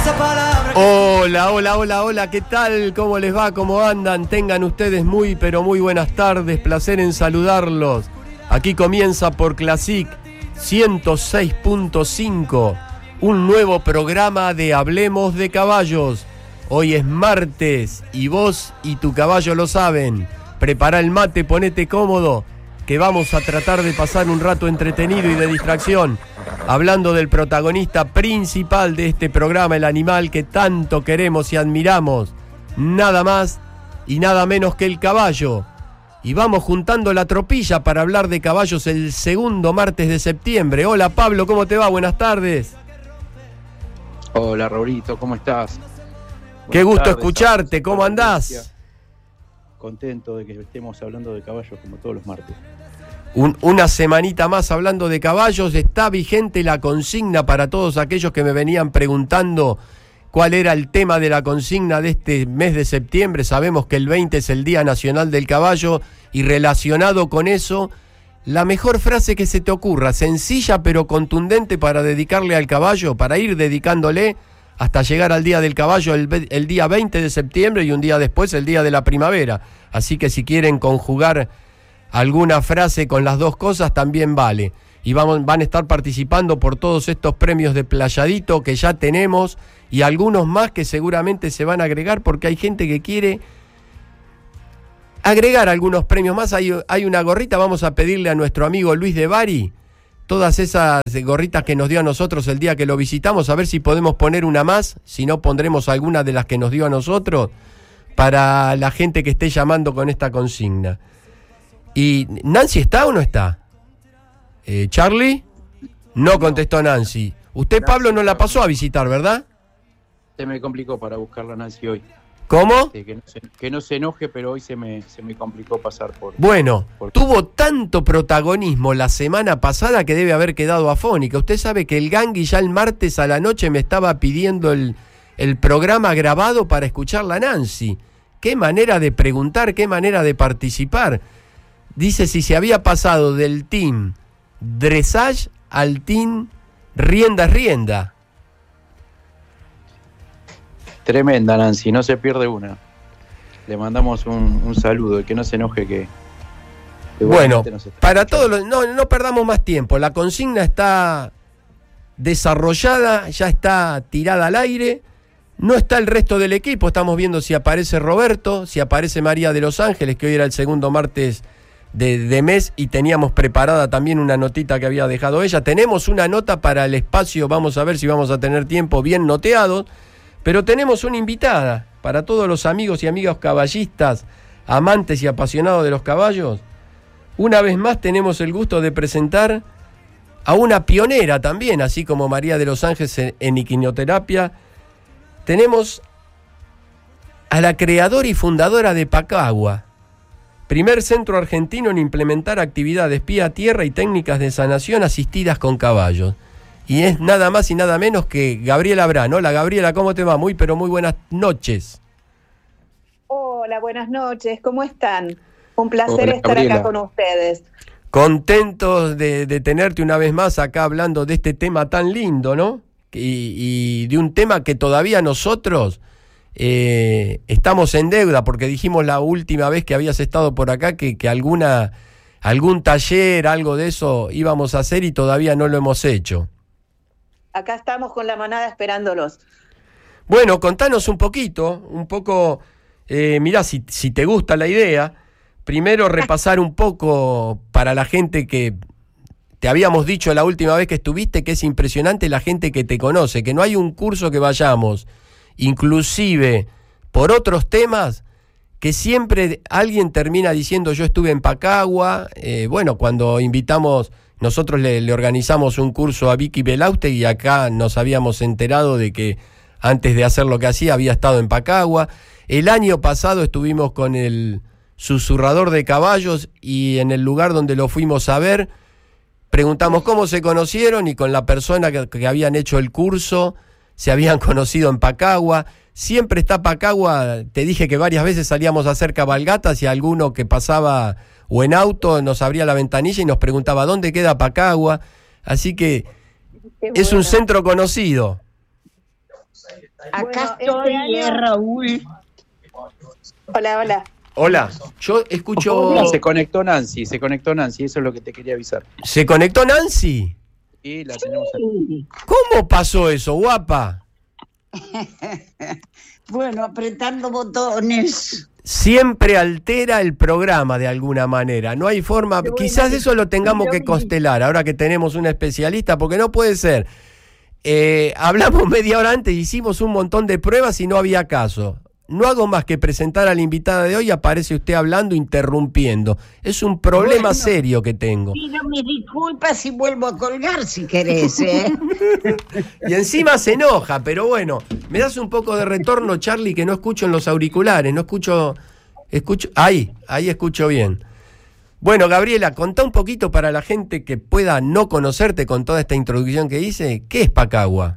Hola, hola, hola, hola, ¿qué tal? ¿Cómo les va? ¿Cómo andan? Tengan ustedes muy, pero muy buenas tardes, placer en saludarlos. Aquí comienza por Classic 106.5, un nuevo programa de Hablemos de Caballos. Hoy es martes y vos y tu caballo lo saben. Prepara el mate, ponete cómodo, que vamos a tratar de pasar un rato entretenido y de distracción, hablando del protagonista principal de este programa, el animal que tanto queremos y admiramos, nada más y nada menos que el caballo. Y vamos juntando la tropilla para hablar de caballos el segundo martes de septiembre. Hola Pablo, ¿cómo te va? Buenas tardes. Hola Raulito, ¿cómo estás? Qué gusto escucharte, ¿cómo andás? Contento de que estemos hablando de caballos como todos los martes. Una semanita más hablando de caballos. Está vigente la consigna para todos aquellos que me venían preguntando cuál era el tema de la consigna de este mes de septiembre. Sabemos que el 20 es el Día Nacional del Caballo y relacionado con eso, la mejor frase que se te ocurra, sencilla pero contundente para dedicarle al caballo, para ir dedicándole hasta llegar al Día del Caballo el día 20 de septiembre y un día después el Día de la Primavera. Así que si quieren conjugar alguna frase con las dos cosas también vale. Y van a estar participando por todos estos premios de Playadito que ya tenemos y algunos más que seguramente se van a agregar porque hay gente que quiere agregar algunos premios más. Hay una gorrita, vamos a pedirle a nuestro amigo Luis de Bari todas esas gorritas que nos dio a nosotros el día que lo visitamos, a ver si podemos poner una más, si no pondremos alguna de las que nos dio a nosotros para la gente que esté llamando con esta consigna. ¿Y Nancy está o no está? ¿Charlie? No contestó Nancy. Usted, Pablo, no la pasó a visitar, ¿verdad? Se me complicó para buscarla Nancy hoy. ¿Cómo? Que no se enoje, pero hoy se me complicó pasar por... Bueno, tuvo tanto protagonismo la semana pasada que debe haber quedado afónica. Usted sabe que el Gangui ya el martes a la noche me estaba pidiendo el programa grabado para escucharla a Nancy. Qué manera de preguntar, qué manera de participar. Dice si se había pasado del team dressage al team rienda. Tremenda Nancy, no se pierde una. Le mandamos un saludo, que no se enoje que bueno, para todos los, no perdamos más tiempo. La consigna está desarrollada, ya está tirada al aire. No está el resto del equipo, estamos viendo si aparece Roberto, si aparece María de los Ángeles, que hoy era el segundo martes de mes y teníamos preparada también una notita que había dejado ella. Tenemos una nota para el espacio, vamos a ver si vamos a tener tiempo bien noteado, pero tenemos una invitada para todos los amigos y amigas caballistas, amantes y apasionados de los caballos. Una vez más tenemos el gusto de presentar a una pionera también, así como María de los Ángeles en equinoterapia. Tenemos a la creadora y fundadora de Pacagua, primer centro argentino en implementar actividades pie a tierra y técnicas de sanación asistidas con caballos. Y es nada más y nada menos que Gabriela Brán. Hola Gabriela, ¿cómo te va? Muy pero muy buenas noches. Hola, buenas noches, ¿cómo están? Un placer estar acá con ustedes. Contentos de tenerte una vez más acá hablando de este tema tan lindo, ¿no? Y de un tema que todavía nosotros estamos en deuda, porque dijimos la última vez que habías estado por acá que algún taller, algo de eso íbamos a hacer y todavía no lo hemos hecho. Acá estamos con la manada esperándolos. Bueno, contanos un poco, mirá, si te gusta la idea, primero repasar un poco para la gente que te habíamos dicho la última vez que estuviste, que es impresionante la gente que te conoce, que no hay un curso que vayamos, inclusive por otros temas, que siempre alguien termina diciendo yo estuve en Pacagua. Bueno, cuando invitamos, nosotros le organizamos un curso a Vicky Belauste y acá nos habíamos enterado de que antes de hacer lo que hacía había estado en Pacagua. El año pasado estuvimos con el susurrador de caballos y en el lugar donde lo fuimos a ver, preguntamos cómo se conocieron y con la persona que habían hecho el curso se habían conocido en Pacagua. Siempre está Pacagua, te dije que varias veces salíamos a hacer cabalgatas y alguno que pasaba o en auto nos abría la ventanilla y nos preguntaba ¿dónde queda Pacagua? Así que es un centro conocido. Acá estoy, Raúl. Hola. Hola, yo escucho... Se conectó Nancy, eso es lo que te quería avisar. ¿Se conectó Nancy? Y la tenemos aquí. ¿Cómo pasó eso, guapa? Bueno, apretando botones. Siempre altera el programa de alguna manera, no hay forma, quizás eso lo tengamos que constelar, ahora que tenemos una especialista, porque no puede ser. Hablamos media hora antes, hicimos un montón de pruebas y no había caso. No hago más que presentar a la invitada de hoy y aparece usted hablando, interrumpiendo. Es un problema serio que tengo. Pido mis disculpas y vuelvo a colgar si querés, Y encima se enoja, pero bueno, me das un poco de retorno, Charlie, que no escucho en los auriculares, no escucho... Ahí escucho bien. Bueno, Gabriela, contá un poquito para la gente que pueda no conocerte con toda esta introducción que hice. ¿Qué es Pacagua?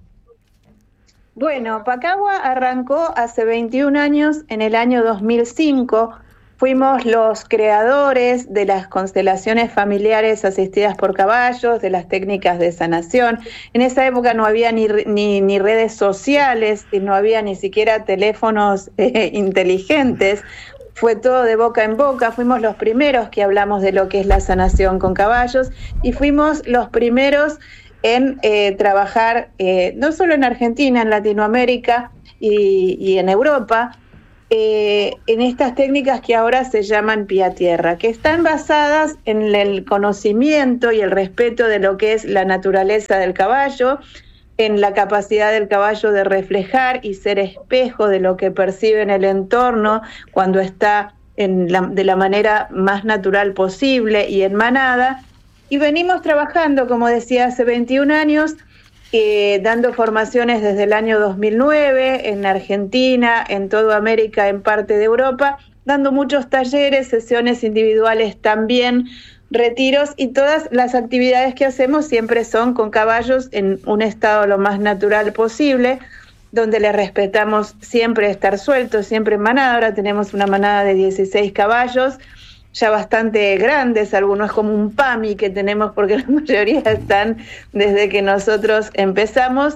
Bueno, Pacagua arrancó hace 21 años, en el año 2005. Fuimos los creadores de las constelaciones familiares asistidas por caballos, de las técnicas de sanación. En esa época no había ni redes sociales, y no había ni siquiera teléfonos inteligentes. Fue todo de boca en boca. Fuimos los primeros que hablamos de lo que es la sanación con caballos y fuimos los primeros en trabajar no solo en Argentina, en Latinoamérica y en Europa, en estas técnicas que ahora se llaman pie a tierra, que están basadas en el conocimiento y el respeto de lo que es la naturaleza del caballo, en la capacidad del caballo de reflejar y ser espejo de lo que percibe en el entorno cuando está de la manera más natural posible y en manada. Y venimos trabajando, como decía, hace 21 años, dando formaciones desde el año 2009 en Argentina, en toda América, en parte de Europa, dando muchos talleres, sesiones individuales también, retiros, y todas las actividades que hacemos siempre son con caballos en un estado lo más natural posible, donde les respetamos siempre estar sueltos, siempre en manada. Ahora tenemos una manada de 16 caballos, ya bastante grandes, algunos como un PAMI que tenemos porque la mayoría están desde que nosotros empezamos,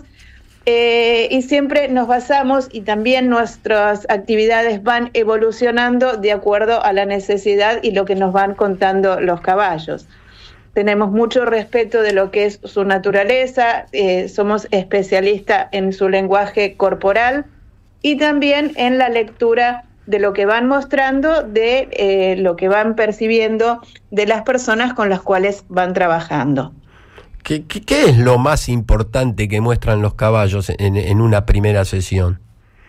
y siempre nos basamos y también nuestras actividades van evolucionando de acuerdo a la necesidad y lo que nos van contando los caballos. Tenemos mucho respeto de lo que es su naturaleza, somos especialistas en su lenguaje corporal y también en la lectura de lo que van mostrando, de lo que van percibiendo de las personas con las cuales van trabajando. ¿Qué es lo más importante que muestran los caballos en una primera sesión?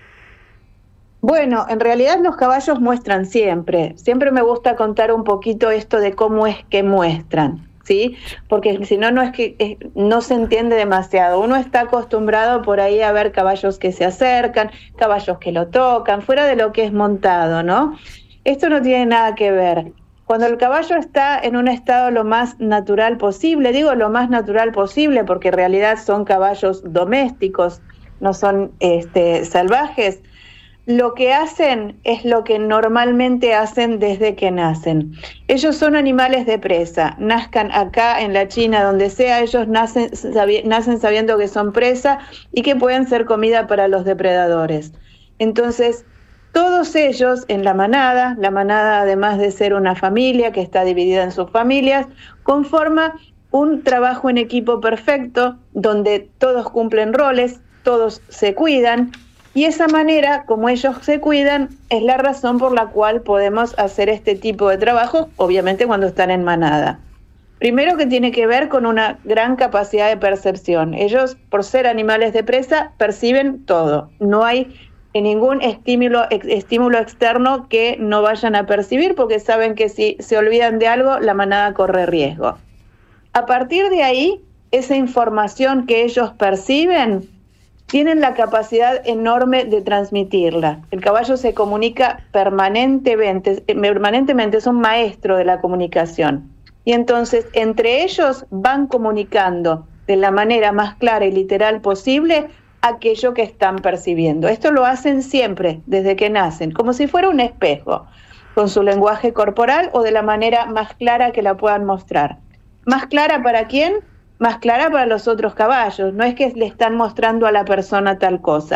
Bueno, en realidad los caballos muestran siempre. Siempre me gusta contar un poquito esto de cómo es que muestran, ¿sí? Porque si no, no es que no se entiende demasiado. Uno está acostumbrado por ahí a ver caballos que se acercan, caballos que lo tocan, fuera de lo que es montado, ¿no? Esto no tiene nada que ver. Cuando el caballo está en un estado lo más natural posible, digo lo más natural posible porque en realidad son caballos domésticos, no son salvajes, lo que hacen es lo que normalmente hacen desde que nacen. Ellos son animales de presa, nazcan acá en la China, donde sea, ellos nacen sabiendo que son presa y que pueden ser comida para los depredadores. Entonces, todos ellos en la manada además de ser una familia que está dividida en sus familias, conforma un trabajo en equipo perfecto, donde todos cumplen roles, todos se cuidan, y esa manera, como ellos se cuidan, es la razón por la cual podemos hacer este tipo de trabajo, obviamente cuando están en manada. Primero, que tiene que ver con una gran capacidad de percepción. Ellos, por ser animales de presa, perciben todo. No hay ningún estímulo externo que no vayan a percibir, porque saben que si se olvidan de algo, la manada corre riesgo. A partir de ahí, esa información que ellos perciben, tienen la capacidad enorme de transmitirla. El caballo se comunica permanentemente, es un maestro de la comunicación. Y entonces, entre ellos van comunicando de la manera más clara y literal posible aquello que están percibiendo. Esto lo hacen siempre, desde que nacen, como si fuera un espejo, con su lenguaje corporal o de la manera más clara que la puedan mostrar. ¿Más clara para quién? Más clara para los otros caballos. No es que le están mostrando a la persona tal cosa.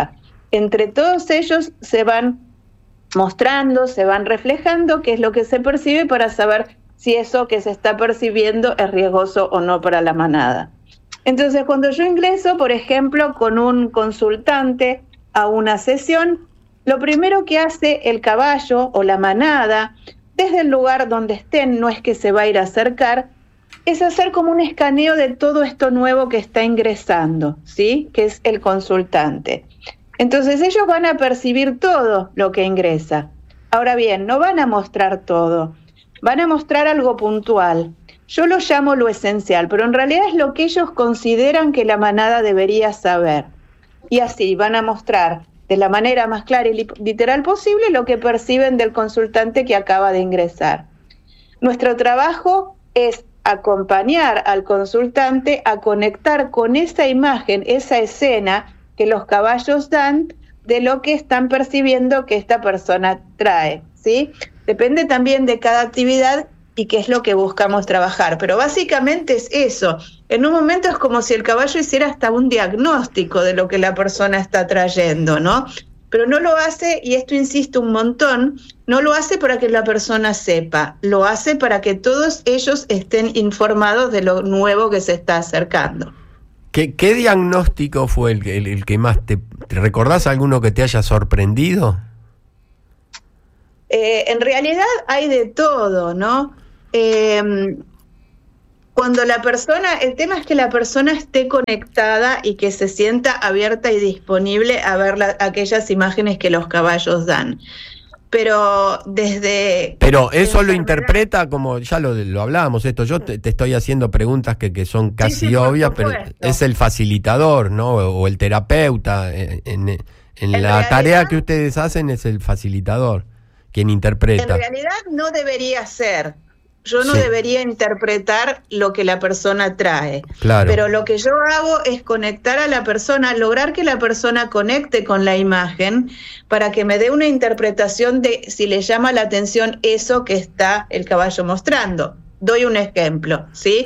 entre todos ellos se van mostrando, se van reflejando qué es lo que se percibe para saber si eso que se está percibiendo es riesgoso o no para la manada. Entonces, cuando yo ingreso, por ejemplo, con un consultante a una sesión, lo primero que hace el caballo o la manada, desde el lugar donde estén, no es que se va a ir a acercar, es hacer como un escaneo de todo esto nuevo que está ingresando, ¿sí? Que es el consultante. Entonces ellos van a percibir todo lo que ingresa. Ahora bien, no van a mostrar todo, van a mostrar algo puntual. Yo lo llamo lo esencial, pero en realidad es lo que ellos consideran que la manada debería saber. Y así van a mostrar de la manera más clara y literal posible lo que perciben del consultante que acaba de ingresar. Nuestro trabajo es acompañar al consultante a conectar con esa imagen, esa escena que los caballos dan de lo que están percibiendo que esta persona trae, ¿sí? Depende también de cada actividad y qué es lo que buscamos trabajar, pero básicamente es eso. En un momento es como si el caballo hiciera hasta un diagnóstico de lo que la persona está trayendo, ¿no? Pero no lo hace, y esto insisto un montón, no lo hace para que la persona sepa, lo hace para que todos ellos estén informados de lo nuevo que se está acercando. ¿Qué diagnóstico fue el que más te recordás alguno que te haya sorprendido? En realidad hay de todo, ¿no? Cuando la persona, el tema es que la persona esté conectada y que se sienta abierta y disponible a ver aquellas imágenes que los caballos dan. Pero eso lo interpreta como, ya lo hablábamos esto, yo te estoy haciendo preguntas que son casi sí, obvias, pero es el facilitador, ¿no? O el terapeuta, en la realidad, tarea que ustedes hacen es el facilitador, quien interpreta. En realidad no debería ser. Yo no debería interpretar lo que la persona trae, claro. Pero lo que yo hago es conectar a la persona, lograr que la persona conecte con la imagen para que me dé una interpretación de si le llama la atención eso que está el caballo mostrando. Doy un ejemplo, ¿sí?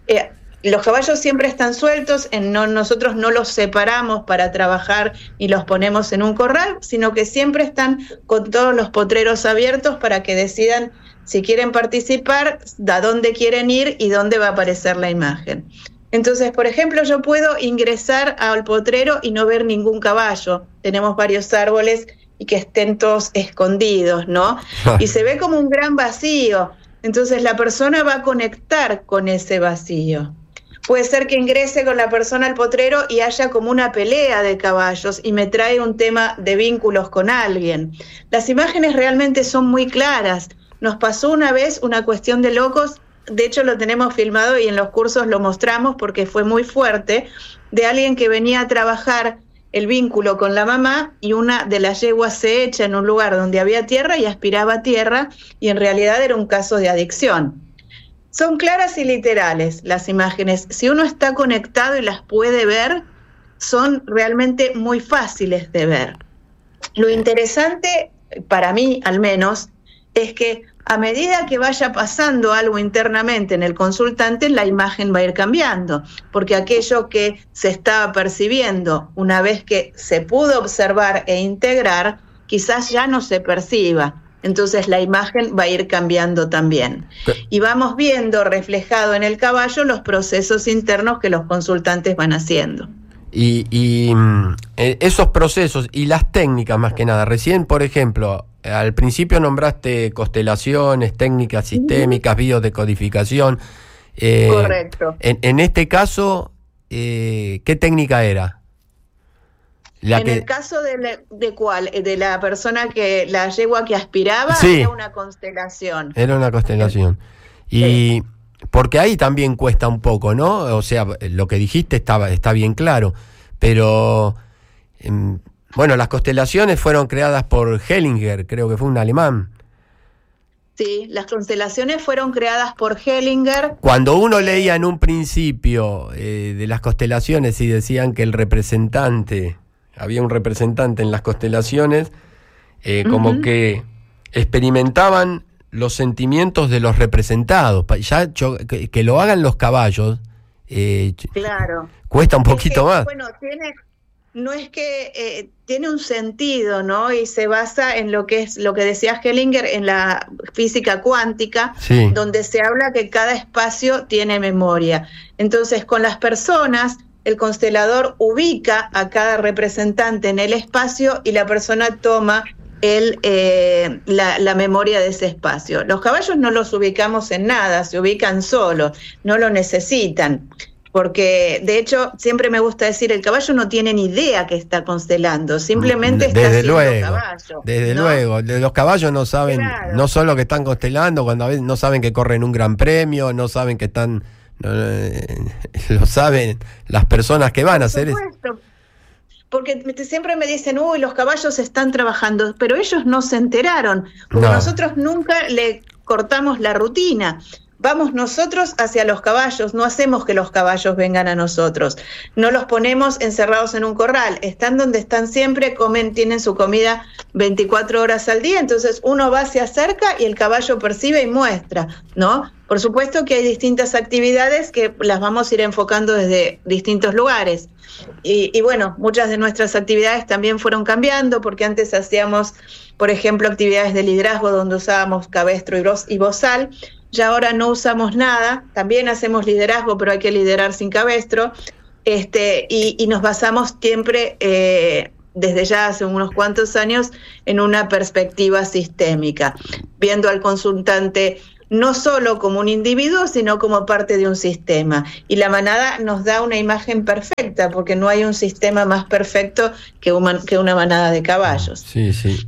Los caballos siempre están sueltos, nosotros no los separamos para trabajar y los ponemos en un corral, sino que siempre están con todos los potreros abiertos para que decidan si quieren participar, a dónde quieren ir y dónde va a aparecer la imagen. Entonces, por ejemplo, yo puedo ingresar al potrero y no ver ningún caballo. Tenemos varios árboles y que estén todos escondidos, ¿no? Y se ve como un gran vacío. Entonces la persona va a conectar con ese vacío. Puede ser que ingrese con la persona al potrero y haya como una pelea de caballos y me trae un tema de vínculos con alguien. Las imágenes realmente son muy claras. Nos pasó una vez una cuestión de locos, de hecho lo tenemos filmado y en los cursos lo mostramos porque fue muy fuerte, de alguien que venía a trabajar el vínculo con la mamá y una de las yeguas se echa en un lugar donde había tierra y aspiraba tierra y en realidad era un caso de adicción. Son claras y literales las imágenes. Si uno está conectado y las puede ver, son realmente muy fáciles de ver. Lo interesante, para mí al menos, es que a medida que vaya pasando algo internamente en el consultante, la imagen va a ir cambiando, porque aquello que se estaba percibiendo una vez que se pudo observar e integrar, quizás ya no se perciba. Entonces la imagen va a ir cambiando también. Y vamos viendo reflejado en el caballo los procesos internos que los consultantes van haciendo. Y esos procesos y las técnicas más que nada. Recién, por ejemplo, al principio nombraste constelaciones, técnicas sistémicas, biodecodificación. Correcto. En este caso, ¿qué técnica era? El caso de cuál, de la persona que la yegua que aspiraba, sí, era una constelación. Era una constelación. Y sí, porque ahí también cuesta un poco, ¿no? O sea, lo que dijiste está bien claro, pero bueno, las constelaciones fueron creadas por Hellinger, creo que fue un alemán. Sí, las constelaciones fueron creadas por Hellinger. Cuando uno leía en un principio de las constelaciones y decían que había un representante en las constelaciones, como que experimentaban los sentimientos de los representados. Ya que lo hagan los caballos, claro, cuesta un poquito más. Bueno, no es que tiene un sentido, ¿no? Y se basa en lo que decía Hellinger en la física cuántica, sí, donde se habla que cada espacio tiene memoria. Entonces, con las personas, el constelador ubica a cada representante en el espacio y la persona toma la memoria de ese espacio. Los caballos no los ubicamos en nada, se ubican solos, no lo necesitan. Porque, de hecho, siempre me gusta decir, el caballo no tiene ni idea que está constelando, simplemente está haciendo caballo. Desde luego, los caballos no saben, claro, no solo que están constelando, cuando a veces no saben que corren un gran premio, no saben que están, lo saben las personas que van a hacer eso. Porque siempre me dicen, uy, los caballos están trabajando, pero ellos no se enteraron, porque nosotros nunca le cortamos la rutina. Vamos nosotros hacia los caballos, no hacemos que los caballos vengan a nosotros, no los ponemos encerrados en un corral, están donde están siempre, comen, tienen su comida 24 horas al día, entonces uno va, se acerca y el caballo percibe y muestra, ¿no? Por supuesto que hay distintas actividades que las vamos a ir enfocando desde distintos lugares. Y bueno, muchas de nuestras actividades también fueron cambiando, porque antes hacíamos, por ejemplo, actividades de liderazgo donde usábamos cabestro y bozal. Ya ahora no usamos nada, también hacemos liderazgo, pero hay que liderar sin cabestro, y nos basamos siempre, desde ya hace unos cuantos años, en una perspectiva sistémica, viendo al consultante no solo como un individuo, sino como parte de un sistema. Y la manada nos da una imagen perfecta, porque no hay un sistema más perfecto que una manada de caballos. Sí, sí.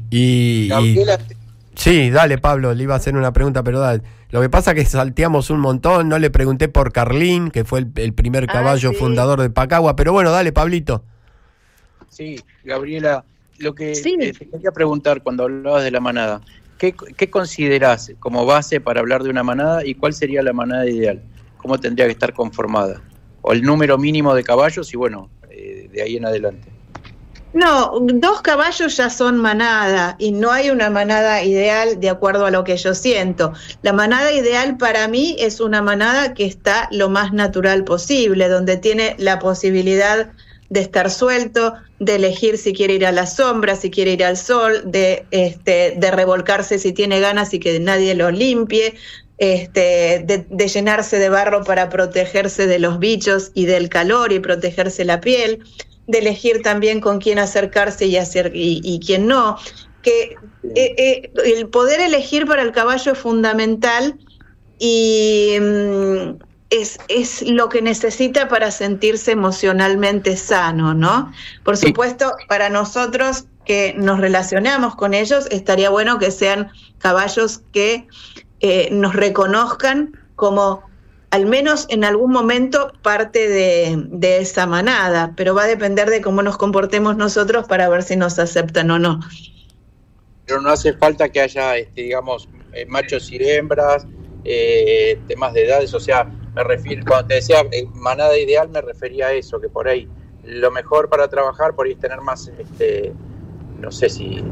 Sí, dale, Pablo, le iba a hacer una pregunta, pero dale. Lo que pasa es que salteamos un montón, no le pregunté por Carlín, que fue el primer caballo fundador de Pacagua, pero bueno, dale, Pablito. Sí, Gabriela, lo que te quería preguntar cuando hablabas de la manada, ¿qué considerás como base para hablar de una manada y cuál sería la manada ideal? ¿Cómo tendría que estar conformada? ¿O el número mínimo de caballos y bueno, de ahí en adelante? No, 2 caballos ya son manada y no hay una manada ideal de acuerdo a lo que yo siento. La manada ideal para mí es una manada que está lo más natural posible, donde tiene la posibilidad de estar suelto, de elegir si quiere ir a la sombra, si quiere ir al sol, de revolcarse si tiene ganas y que nadie lo limpie, de llenarse de barro para protegerse de los bichos y del calor y protegerse la piel, de elegir también con quién acercarse y quién no. Que el poder elegir para el caballo es fundamental y es lo que necesita para sentirse emocionalmente sano, ¿no? Por supuesto, para nosotros que nos relacionamos con ellos, estaría bueno que sean caballos que nos reconozcan como, al menos en algún momento, parte de esa manada, pero va a depender de cómo nos comportemos nosotros para ver si nos aceptan o no. Pero no hace falta que haya, digamos, machos y hembras, temas de edades, o sea, me refiero, cuando te decía manada ideal, me refería a eso, que por ahí lo mejor para trabajar, por ahí es tener más, no sé si...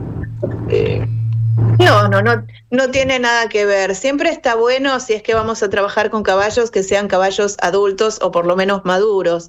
No tiene nada que ver. Siempre está bueno, si es que vamos a trabajar con caballos, que sean caballos adultos o por lo menos maduros.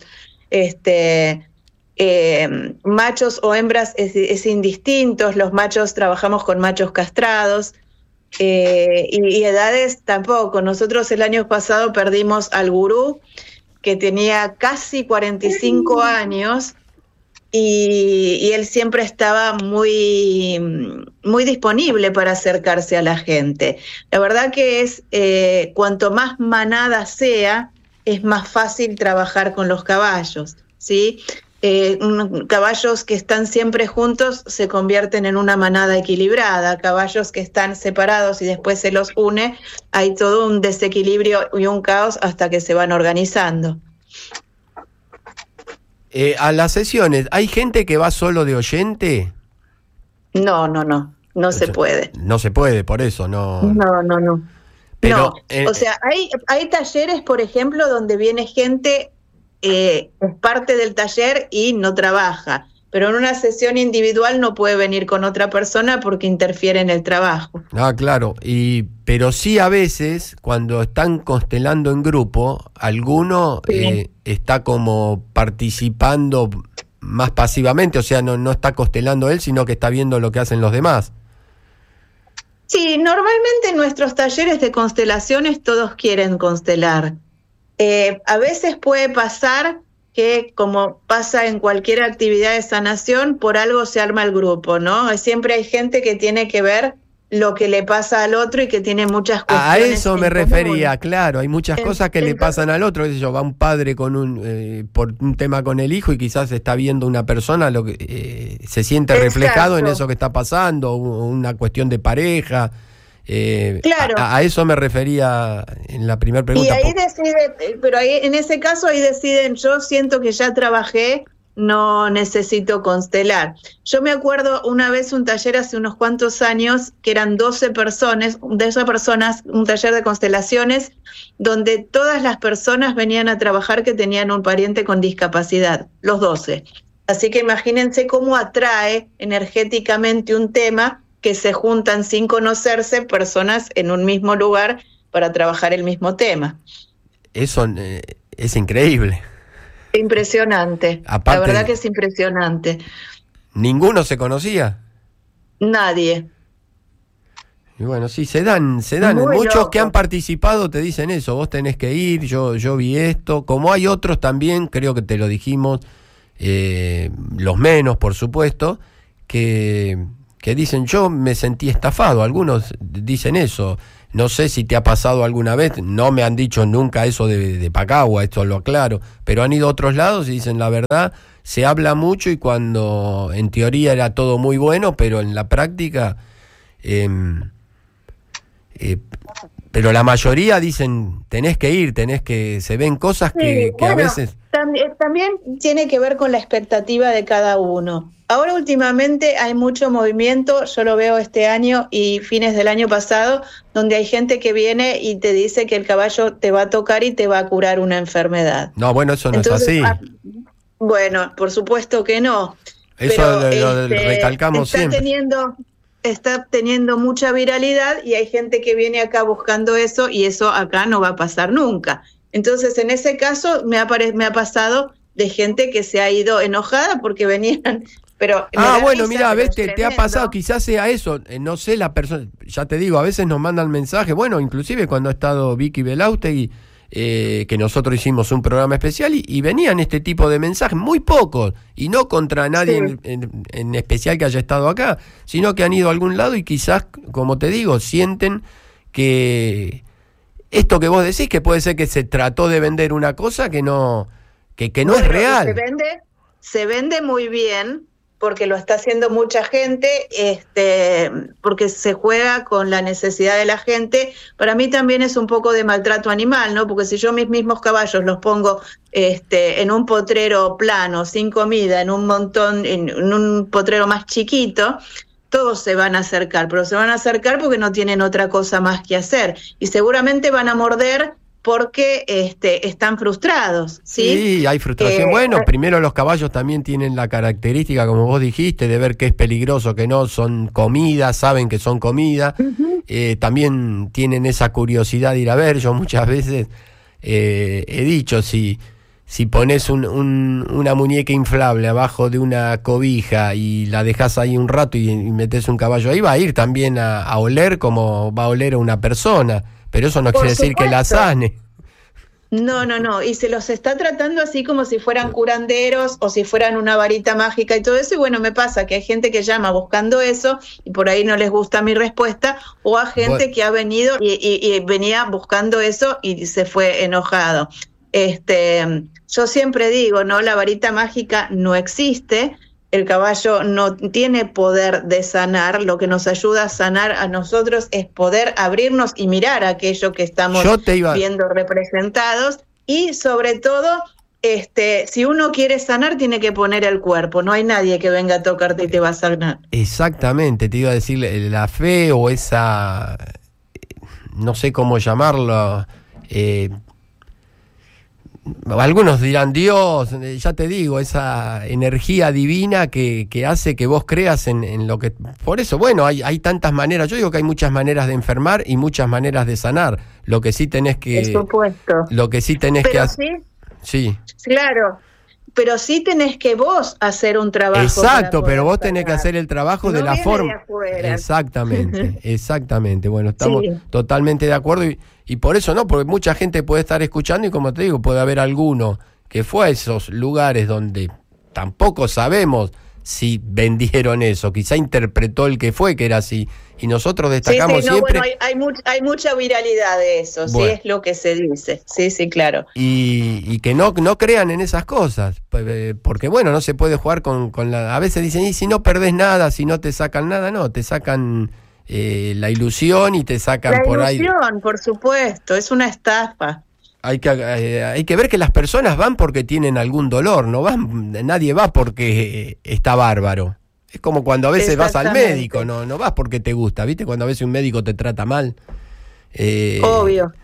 Machos o hembras es indistintos. Los machos, trabajamos con machos castrados, y edades tampoco. Nosotros el año pasado perdimos al gurú, que tenía casi 45 años, y él siempre estaba muy, muy disponible para acercarse a la gente. La verdad que es, cuanto más manada sea, es más fácil trabajar con los caballos, ¿sí? Caballos que están siempre juntos se convierten en una manada equilibrada. Caballos que están separados y después se los une, hay todo un desequilibrio y un caos hasta que se van organizando. A las sesiones, ¿hay gente que va solo de oyente? No se puede. No se puede, por eso, no. No. Pero, no. O sea, hay talleres, por ejemplo, donde viene gente, es parte del taller y no trabaja, pero en una sesión individual no puede venir con otra persona porque interfiere en el trabajo. Ah, claro, pero sí a veces, cuando están constelando en grupo, alguno está como participando más pasivamente, o sea, no está constelando él, sino que está viendo lo que hacen los demás. Sí, normalmente en nuestros talleres de constelaciones todos quieren constelar. A veces puede pasar que, como pasa en cualquier actividad de sanación, por algo se arma el grupo, ¿no? Siempre hay gente que tiene que ver lo que le pasa al otro y que tiene muchas cuestiones. A eso me refería, claro, hay muchas cosas que le pasan al otro. Va un padre con por un tema con el hijo y quizás está viendo una persona lo que se siente reflejado en eso que está pasando, una cuestión de pareja. Claro. A eso me refería en la primera pregunta. Y ahí deciden, pero ahí, en ese caso ahí deciden, yo siento que ya trabajé, no necesito constelar. Yo me acuerdo una vez un taller hace unos cuantos años que eran 12 personas, un taller de constelaciones donde todas las personas venían a trabajar que tenían un pariente con discapacidad, los 12. Así que imagínense cómo atrae energéticamente un tema que se juntan sin conocerse personas en un mismo lugar para trabajar el mismo tema. Eso es increíble. Impresionante. Aparte, la verdad que es impresionante. ¿Ninguno se conocía? Nadie. Y bueno, sí, se dan. Muy muchos loco. Que han participado te dicen eso, vos tenés que ir, yo vi esto. Como hay otros también, creo que te lo dijimos, los menos, por supuesto, que dicen, yo me sentí estafado. Algunos dicen eso. No sé si te ha pasado alguna vez, no me han dicho nunca eso de Pacagua, esto lo aclaro, pero han ido a otros lados y dicen la verdad, se habla mucho y cuando en teoría era todo muy bueno, pero en la práctica, pero la mayoría dicen, tenés que ir, se ven cosas que a veces... También tiene que ver con la expectativa de cada uno. Ahora últimamente hay mucho movimiento, yo lo veo este año y fines del año pasado, donde hay gente que viene y te dice que el caballo te va a tocar y te va a curar una enfermedad. No, bueno, eso no es así. Bueno, por supuesto que no. Eso pero, lo recalcamos siempre. Está teniendo mucha viralidad y hay gente que viene acá buscando eso y eso acá no va a pasar nunca. Entonces, en ese caso me ha pasado de gente que se ha ido enojada porque venían... Pero bueno, mira, a veces te ha pasado, quizás sea eso, no sé, la persona, ya te digo, a veces nos mandan mensajes, bueno, inclusive cuando ha estado Vicky Belaustegui, que nosotros hicimos un programa especial y venían este tipo de mensajes, muy pocos, y no contra nadie en especial que haya estado acá, sino que han ido a algún lado y quizás, como te digo, sienten que esto que vos decís, que puede ser que se trató de vender una cosa que no es real. Se vende muy bien, porque lo está haciendo mucha gente, porque se juega con la necesidad de la gente. Para mí también es un poco de maltrato animal, ¿no? Porque si yo mis mismos caballos los pongo en un potrero plano, sin comida, en un potrero más chiquito, todos se van a acercar, pero se van a acercar porque no tienen otra cosa más que hacer. Y seguramente van a morder porque están frustrados, ¿sí? Sí, hay frustración. Bueno, primero los caballos también tienen la característica, como vos dijiste, de ver que es peligroso, que no son comida, saben que son comida. Uh-huh. También tienen esa curiosidad de ir a ver. Yo muchas veces he dicho, si pones una muñeca inflable abajo de una cobija y la dejas ahí un rato y metes un caballo ahí, va a ir también a oler como va a oler a una persona. Pero eso no quiere decir que la sane. No, y se los está tratando así como si fueran curanderos o si fueran una varita mágica y todo eso, y bueno, me pasa que hay gente que llama buscando eso y por ahí no les gusta mi respuesta, o a gente que ha venido y venía buscando eso y se fue enojado. Yo siempre digo, ¿no? La varita mágica no existe. El caballo no tiene poder de sanar, lo que nos ayuda a sanar a nosotros es poder abrirnos y mirar aquello que estamos viendo representados y sobre todo, si uno quiere sanar tiene que poner el cuerpo, no hay nadie que venga a tocarte y te va a sanar. Exactamente, te iba a decir, la fe o esa, no sé cómo llamarlo, algunos dirán Dios, ya te digo, esa energía divina que hace que vos creas en lo que... Por eso, bueno, hay tantas maneras. Yo digo que hay muchas maneras de enfermar y muchas maneras de sanar. Lo que sí tenés que... Por supuesto. Lo que sí tenés que hacer... Sí, claro. pero sí tenés que vos hacer un trabajo. Exacto, pero vos tenés que hacer el trabajo de la forma. Exactamente. Bueno, estamos totalmente de acuerdo y por eso no, porque mucha gente puede estar escuchando y como te digo, puede haber alguno que fue a esos lugares donde tampoco sabemos si vendieron eso, quizá interpretó el que fue, que era así, y nosotros destacamos siempre... Bueno, hay mucha viralidad de eso, bueno. Sí, es lo que se dice, sí, claro. Y que no crean en esas cosas, porque bueno, no se puede jugar con la... A veces dicen, y si no perdés nada, si no te sacan nada, no, te sacan la ilusión y te sacan por ahí... La ilusión, por supuesto, es una estafa. Hay que ver que las personas van porque tienen algún dolor, nadie va porque está bárbaro. Es como cuando a veces vas al médico, no vas porque te gusta, ¿viste? Cuando a veces un médico te trata mal. Obvio.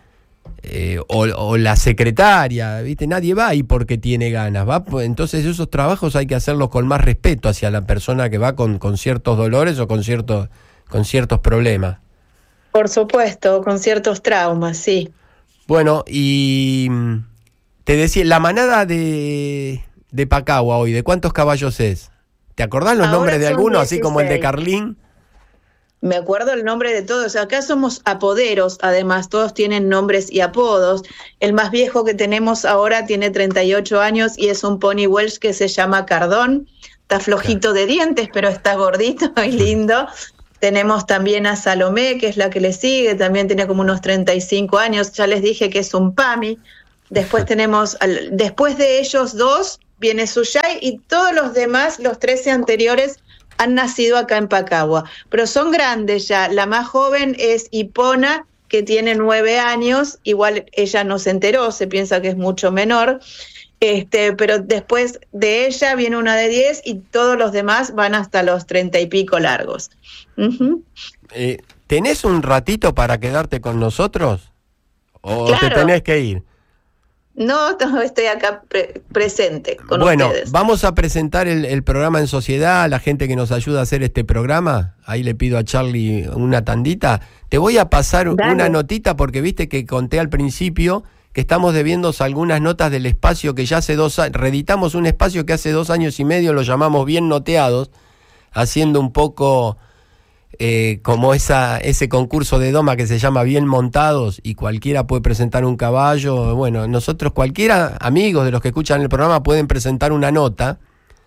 O la secretaria, ¿viste? Nadie va ahí porque tiene ganas, entonces esos trabajos hay que hacerlos con más respeto hacia la persona que va con ciertos dolores o con ciertos problemas. Por supuesto, con ciertos traumas, sí. Bueno, y te decía, la manada de Pacagua hoy, ¿de cuántos caballos es? ¿Te acordás los nombres de alguno, 16. Así como el de Carlín? Me acuerdo el nombre de todos. Acá somos apoderos, además, todos tienen nombres y apodos. El más viejo que tenemos ahora tiene 38 años y es un pony Welsh que se llama Cardón. Está flojito de dientes, pero está gordito y lindo. Tenemos también a Salomé, que es la que le sigue, también tiene como unos 35 años, ya les dije que es un PAMI. Después después de ellos dos, viene Suyay y todos los demás, los 13 anteriores, han nacido acá en Pacagua. Pero son grandes ya, la más joven es Hipona, que tiene 9 años, igual ella no se enteró, se piensa que es mucho menor. Pero después de ella viene una de 10 y todos los demás van hasta los 30 y pico largos. Uh-huh. ¿Tenés un ratito para quedarte con nosotros? ¿O claro. Te tenés que ir? No, estoy acá presente con ustedes. Bueno, vamos a presentar el programa en sociedad, a la gente que nos ayuda a hacer este programa. Ahí le pido a Charlie una tandita. Te voy a pasar una notita porque viste que conté al principio que estamos debiendo algunas notas del espacio que ya hace 2 años, reeditamos un espacio que hace 2 años y medio lo llamamos Bien Noteados, haciendo un poco como ese concurso de doma que se llama Bien Montados y cualquiera puede presentar un caballo. Bueno, nosotros cualquiera, amigos de los que escuchan el programa, pueden presentar una nota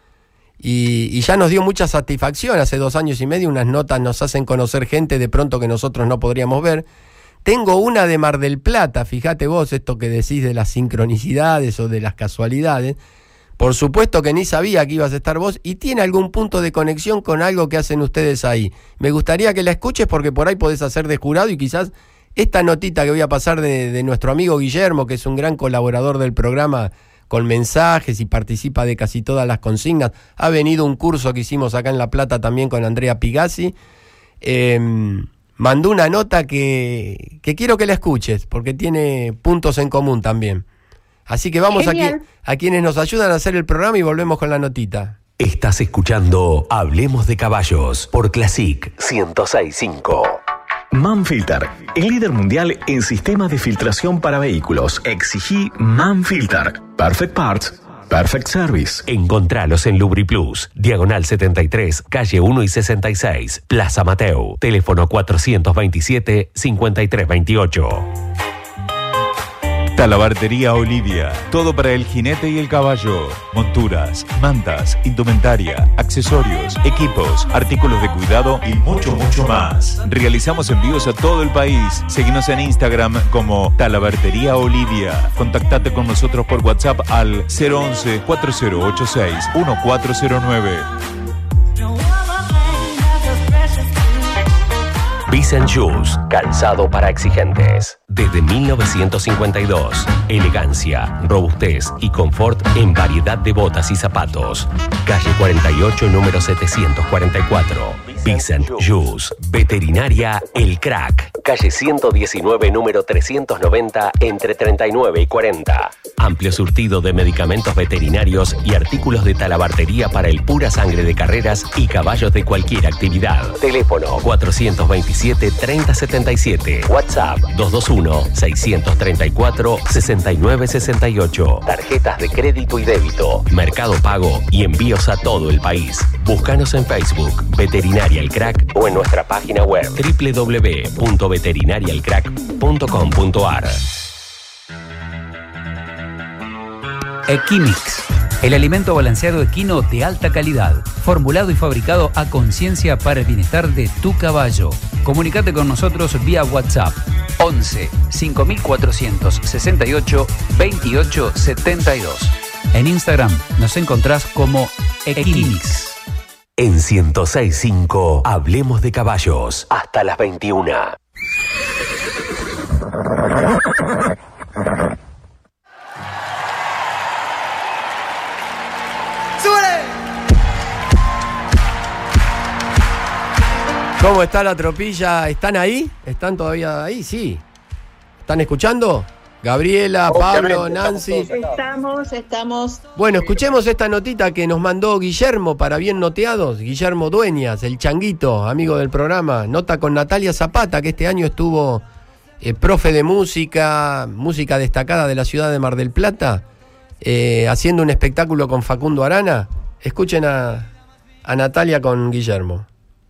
y ya nos dio mucha satisfacción. Hace 2 años y medio unas notas nos hacen conocer gente de pronto que nosotros no podríamos ver. Tengo una de Mar del Plata, fíjate vos esto que decís de las sincronicidades o de las casualidades. Por supuesto que ni sabía que ibas a estar vos y tiene algún punto de conexión con algo que hacen ustedes ahí. Me gustaría que la escuches porque por ahí podés hacer de jurado y quizás esta notita que voy a pasar de nuestro amigo Guillermo, que es un gran colaborador del programa con mensajes y participa de casi todas las consignas. Ha venido un curso que hicimos acá en La Plata también con Andrea Pigazzi. Mandó una nota que quiero que la escuches, porque tiene puntos en común también. Así que vamos aquí a quienes nos ayudan a hacer el programa y volvemos con la notita. Estás escuchando Hablemos de Caballos por Classic 106.5. Manfilter, el líder mundial en sistemas de filtración para vehículos. Exigí Manfilter. Perfect Parts. Perfect Service. Encontralos en LubriPlus, Diagonal 73, calle 1 y 66, Plaza Mateu. Teléfono 427-5328. Talabartería Olivia, todo para el jinete y el caballo. Monturas, mantas, indumentaria, accesorios, equipos, artículos de cuidado y mucho, mucho más. Realizamos envíos a todo el país. Seguinos en Instagram como Talabartería Olivia. Contactate con nosotros por WhatsApp al 011-4086-1409. Vicent Shoes, calzado para exigentes. Desde 1952, elegancia, robustez y confort en variedad de botas y zapatos. Calle 48, número 744. Vicent Shoes, Veterinaria El Crack. Calle 119, número 390, entre 39 y 40. Amplio surtido de medicamentos veterinarios y artículos de talabartería para el pura sangre de carreras y caballos de cualquier actividad. Teléfono 427-3077. WhatsApp 221-634-6968. Tarjetas de crédito y débito, Mercado Pago y envíos a todo el país. Búscanos en Facebook, Veterinaria El Crack, o en nuestra página web www.veterinarialcrack.com.ar. Equimix, el alimento balanceado equino de alta calidad, formulado y fabricado a conciencia para el bienestar de tu caballo. Comunicate con nosotros vía WhatsApp 11 5468 2872. En Instagram nos encontrás como Equimix. En 106.5 hablemos de caballos hasta las 21. ¿Cómo está la tropilla? ¿Están ahí? ¿Están todavía ahí? Sí. ¿Están escuchando? Gabriela, Pablo, Nancy. Estamos. Bueno, escuchemos esta notita que nos mandó Guillermo para Bien Noteados. Guillermo Dueñas, el changuito, amigo del programa. Nota con Natalia Zapata, que este año estuvo profe de música destacada de la ciudad de Mar del Plata, haciendo un espectáculo con Facundo Arana. Escuchen a Natalia con Guillermo.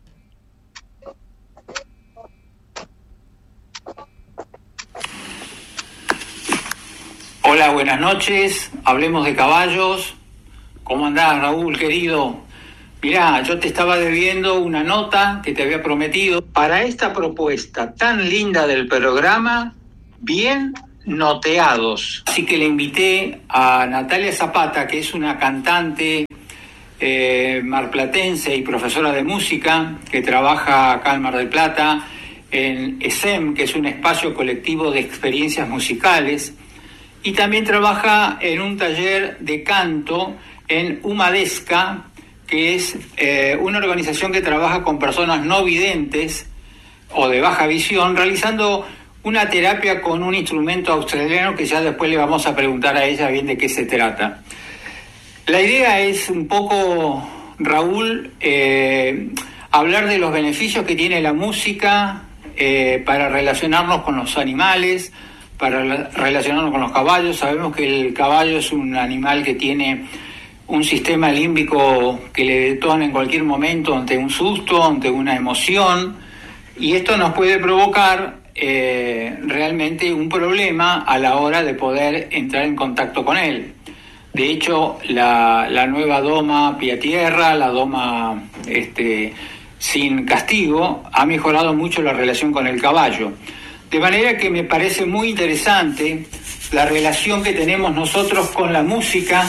Hola, buenas noches, hablemos de caballos. ¿Cómo andás, Raúl, querido? Mirá, yo te estaba debiendo una nota que te había prometido para esta propuesta tan linda del programa, Bien Noteados. Así que le invité a Natalia Zapata, que es una cantante marplatense y profesora de música, que trabaja acá en Mar del Plata, en ESEM, que es un espacio colectivo de experiencias musicales, y también trabaja en un taller de canto en Humadesca, que es una organización que trabaja con personas no videntes o de baja visión, realizando una terapia con un instrumento australiano que ya después le vamos a preguntar a ella bien de qué se trata. La idea es un poco, Raúl, hablar de los beneficios que tiene la música para relacionarnos con los animales, para relacionarnos con los caballos. Sabemos que el caballo es un animal que tiene un sistema límbico que le detona en cualquier momento ante un susto, ante una emoción, y esto nos puede provocar realmente un problema a la hora de poder entrar en contacto con él. De hecho, la nueva doma pie a tierra, la doma sin castigo, ha mejorado mucho la relación con el caballo. De manera que me parece muy interesante la relación que tenemos nosotros con la música,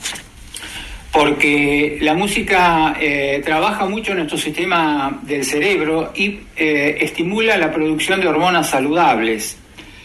porque la música trabaja mucho en nuestro sistema del cerebro y estimula la producción de hormonas saludables.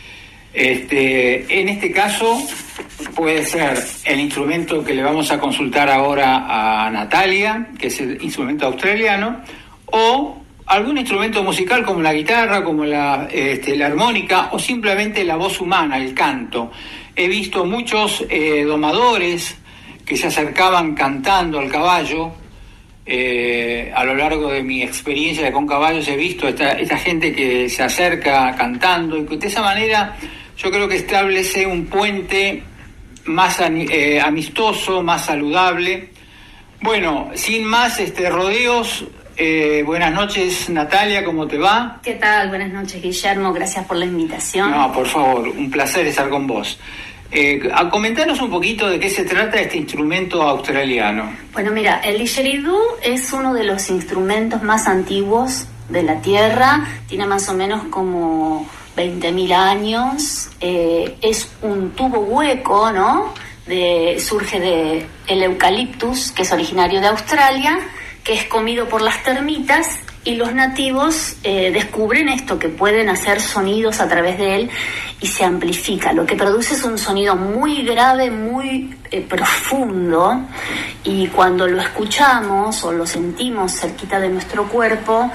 En este caso puede ser el instrumento que le vamos a consultar ahora a Natalia, que es el instrumento australiano, o algún instrumento musical como la guitarra, como la armónica, o simplemente la voz humana, el canto. He visto muchos domadores que se acercaban cantando al caballo. A lo largo de mi experiencia con caballos he visto esta gente que se acerca cantando, y de esa manera yo creo que establece un puente más amistoso, más saludable. Bueno, sin más rodeos, buenas noches, Natalia, ¿cómo te va? ¿Qué tal? Buenas noches, Guillermo, gracias por la invitación. No, por favor, un placer estar con vos. Comentanos un poquito de qué se trata este instrumento australiano. Bueno, mira, el didgeridoo es uno de los instrumentos más antiguos de la Tierra, tiene más o menos como 20.000 años, es un tubo hueco, ¿no? Surge del eucaliptus, que es originario de Australia, que es comido por las termitas, y los nativos descubren esto, que pueden hacer sonidos a través de él y se amplifica. Lo que produce es un sonido muy grave, muy profundo, y cuando lo escuchamos o lo sentimos cerquita de nuestro cuerpo,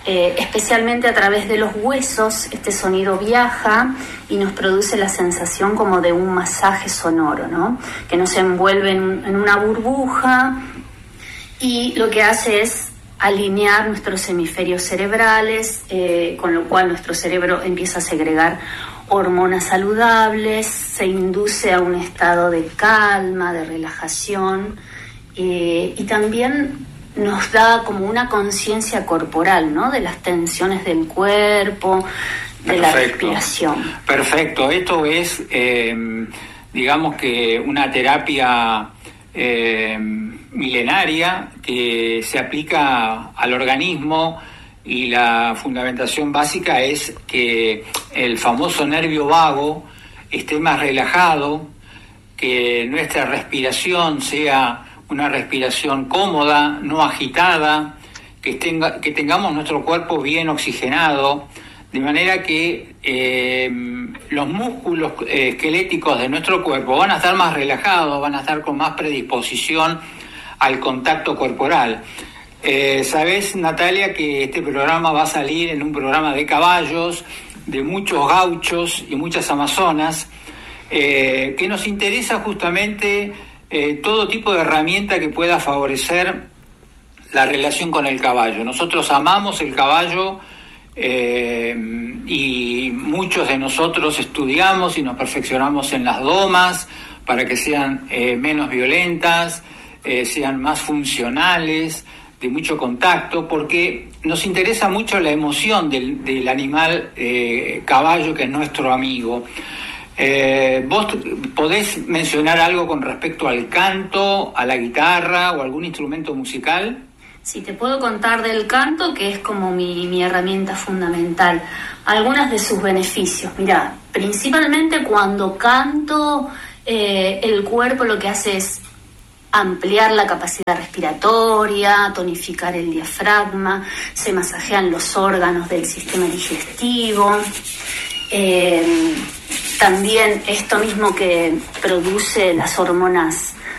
especialmente a través de los huesos. Este sonido viaja y nos produce la sensación como de un masaje sonoro, ¿no? Que nos envuelve en una burbuja y lo que hace es alinear nuestros hemisferios cerebrales, con lo cual nuestro cerebro empieza a segregar hormonas saludables, se induce a un estado de calma, de relajación, y también nos da como una conciencia corporal, ¿no? De las tensiones del cuerpo, de la respiración. Perfecto, esto es, digamos que una terapia milenaria que se aplica al organismo, y la fundamentación básica es que el famoso nervio vago esté más relajado, que nuestra respiración sea una respiración cómoda, no agitada, que tengamos nuestro cuerpo bien oxigenado, de manera que los músculos esqueléticos de nuestro cuerpo van a estar más relajados, van a estar con más predisposición al contacto corporal. Sabés, Natalia, que este programa va a salir en un programa de caballos, de muchos gauchos y muchas amazonas, que nos interesa justamente todo tipo de herramienta que pueda favorecer la relación con el caballo. Nosotros amamos el caballo, y muchos de nosotros estudiamos y nos perfeccionamos en las domas para que sean menos violentas, sean más funcionales, de mucho contacto, porque nos interesa mucho la emoción del animal caballo, que es nuestro amigo. ¿Vos podés mencionar algo con respecto al canto, a la guitarra o algún instrumento musical? Sí, te puedo contar del canto, que es como mi herramienta fundamental. Algunos de sus beneficios. Mirá, principalmente cuando canto, el cuerpo lo que hace es ampliar la capacidad respiratoria, tonificar el diafragma, se masajean los órganos del sistema digestivo. También esto mismo que produce las hormonas